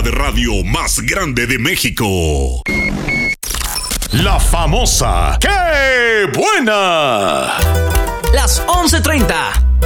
de radio más grande de México. La famosa ¡Qué buena! Las 11:30.